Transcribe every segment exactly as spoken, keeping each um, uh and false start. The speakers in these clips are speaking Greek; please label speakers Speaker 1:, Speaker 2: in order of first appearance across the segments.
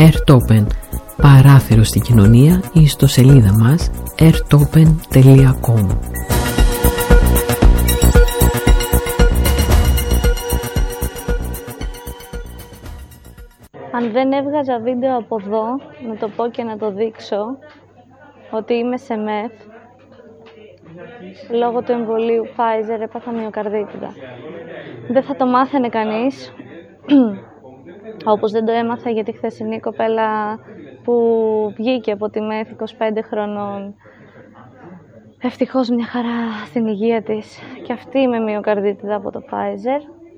Speaker 1: AirTopen, παράθυρο στην κοινωνία, ή στο σελίδα μας airtopen τελεία com.
Speaker 2: Αν δεν έβγαζα βίντεο από εδώ, να το πω και να το δείξω, ότι είμαι σε μεθ, λόγω του εμβολίου Pfizer έπαθα μυοκαρδίτιδα. Δεν θα το μάθαινε κανείς, όπως δεν το έμαθα για τη χθεσινή κοπέλα που βγήκε από τη μεθ είκοσι πέντε χρονών. Ευτυχώς μια χαρά στην υγεία της και αυτή με μυοκαρδίτιδα από το Pfizer.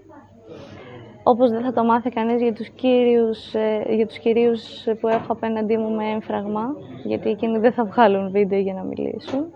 Speaker 2: Όπως δεν θα το μάθει κανείς για τους, κύριους, για τους κυρίους που έχω απέναντί μου με έμφραγμα, γιατί εκείνοι δεν θα βγάλουν βίντεο για να μιλήσουν.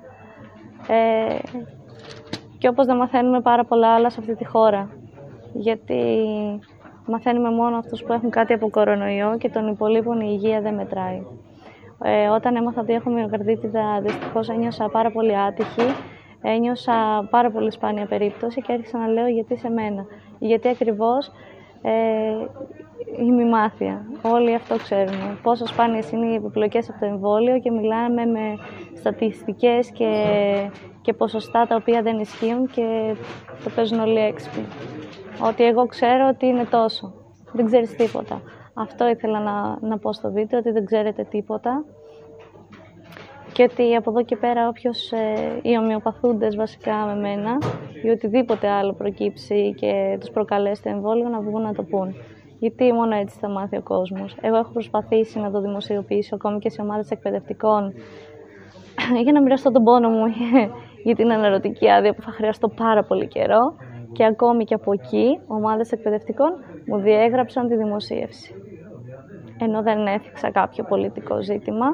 Speaker 2: Ε, και όπως δεν μαθαίνουμε πάρα πολλά άλλα σε αυτή τη χώρα, γιατί μαθαίνουμε μόνο αυτούς που έχουν κάτι από κορονοϊό και των υπολείπων η υγεία δεν μετράει. Ε, όταν έμαθα ότι έχω μυοκαρδίτιδα, δυστυχώς ένιωσα πάρα πολύ άτυχη, ένιωσα πάρα πολύ σπάνια περίπτωση και άρχισα να λέω γιατί σε μένα. Γιατί ακριβώς ε, είμαι ημιμάθεια. Όλοι αυτό ξέρουμε. Πόσο σπάνιες είναι οι επιπλοκές από το εμβόλιο και μιλάμε με στατιστικές και, και ποσοστά τα οποία δεν ισχύουν και το παίζουν όλοι έξυπνοι. Ότι εγώ ξέρω ότι είναι τόσο. Δεν ξέρεις τίποτα. Αυτό ήθελα να, να πω στο βίντεο, ότι δεν ξέρετε τίποτα. Και ότι από εδώ και πέρα όποιος, ε, οι ομοιοπαθούντες βασικά με μένα ή οτιδήποτε άλλο προκύψει και τους προκαλέσει το εμβόλιο να βγουν να το πούν. Γιατί μόνο έτσι θα μάθει ο κόσμος. Εγώ έχω προσπαθήσει να το δημοσιοποιήσω ακόμη και σε ομάδες εκπαιδευτικών για να μοιραστώ τον πόνο μου για την αναρωτική άδεια που θα χρειαστώ πάρα πολύ καιρό και ακόμη και από εκεί ομάδες εκπαιδευτικών μου διέγραψαν τη δημοσίευση. Ενώ δεν έθιξα κάποιο πολιτικό ζήτημα.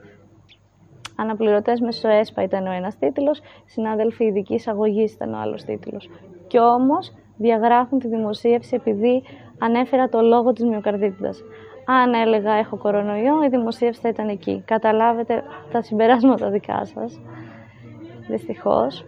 Speaker 2: Αναπληρωτές μέσω ΕΣΠΑ ήταν ο ένας τίτλος, συνάδελφοι ειδικής αγωγής ήταν ο άλλος τίτλος. Κι όμως διαγράφουν τη δημοσίευση επειδή ανέφερα το λόγο της μυοκαρδίτιδας. Αν έλεγα έχω κορονοϊό, η δημοσίευση θα ήταν εκεί. Καταλάβετε τα συμπεράσματα δικά σας, δυστυχώς.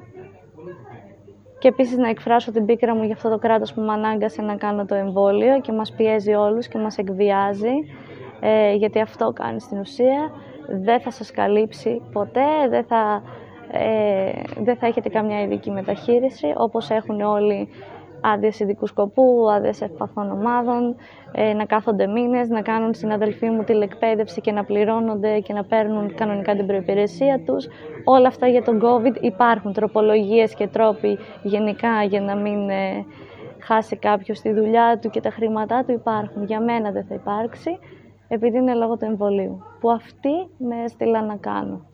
Speaker 2: Και επίσης να εκφράσω την πίκρα μου για αυτό το κράτος που με ανάγκασε να κάνω το εμβόλιο και μας πιέζει όλους και μας εκβιάζει, ε, γιατί αυτό κάνει στην ουσία. Δεν θα σας καλύψει ποτέ, δεν θα, ε, δεν θα έχετε καμιά ειδική μεταχείριση, όπως έχουν όλοι άδειες ειδικού σκοπού, άδειες ευπαθών ομάδων, ε, να κάθονται μήνες, να κάνουν συναδελφοί μου τηλεκπαίδευση και να πληρώνονται και να παίρνουν κανονικά την προϋπηρεσία τους. Όλα αυτά για τον COVID υπάρχουν, τροπολογίες και τρόποι γενικά για να μην ε, χάσει κάποιος τη δουλειά του και τα χρήματά του υπάρχουν. Για μένα δεν θα υπάρξει, επειδή είναι λόγω του εμβολίου, που αυτοί με έστειλαν να κάνω.